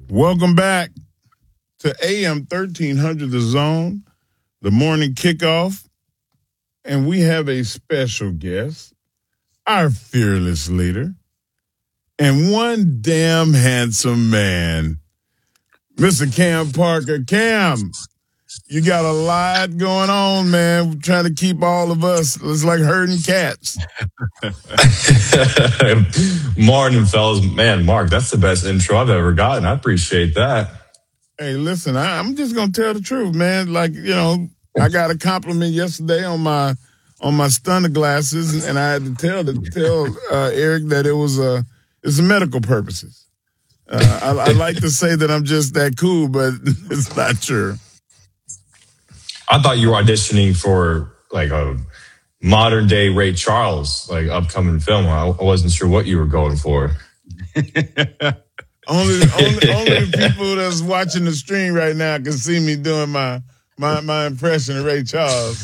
Welcome back to AM 1300 The Zone, the morning kickoff. And we have a special guest, our fearless leader, and one damn handsome man, Mr. Cam Parker. Cam, you got a lot going on, man. We're trying to keep all of us. It's like herding cats. Morning, fellas. Man, Mark, that's the best intro I've ever gotten. I appreciate that. Hey, listen, I'm just gonna tell the truth, man. Like, I got a compliment yesterday on my stunner glasses, and I had to tell Eric that it's medical purposes. I like to say that I'm just that cool, but it's not true. I thought you were auditioning for like a modern day Ray Charles, like upcoming film. I wasn't sure what you were going for. Only the people that's watching the stream right now can see me doing my impression of Ray Charles.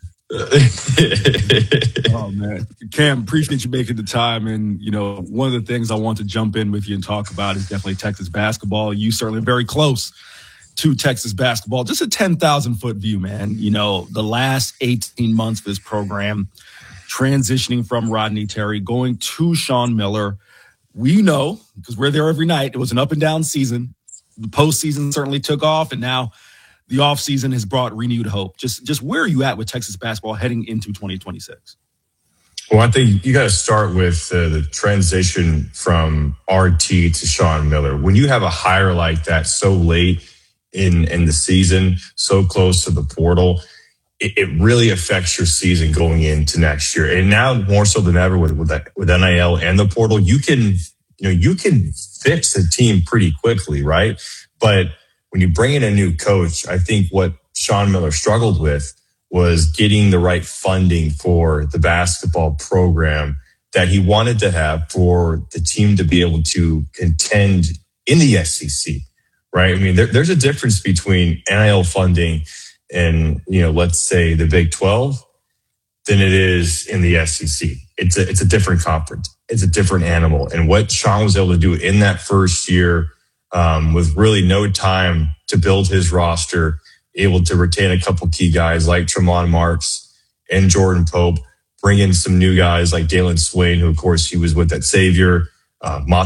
Oh man, Cam, appreciate you making the time. And one of the things I want to jump in with you and talk about is definitely Texas basketball. You certainly very close to Texas basketball. Just a 10,000-foot view, man. The last 18 months of this program, transitioning from Rodney Terry, going to Sean Miller. We know, because we're there every night, it was an up and down season. The postseason certainly took off, and now the offseason has brought renewed hope. Just where are you at with Texas basketball heading into 2026? Well, I think you got to start with the transition from RT to Sean Miller. When you have a hire like that so late in the season, so close to the portal, it really affects your season going into next year. And now more so than ever with NIL and the portal, you can fix a team pretty quickly, right? But when you bring in a new coach, I think what Sean Miller struggled with was getting the right funding for the basketball program that he wanted to have for the team to be able to contend in the SEC, right? I mean, there's a difference between NIL funding and, let's say the Big 12 than it is in the SEC. It's a different conference. It's a different animal. And what Sean was able to do in that first year, with really no time to build his roster, able to retain a couple key guys like Tremont Marks and Jordan Pope, bring in some new guys like Dalen Swain, who of course he was with at Xavier,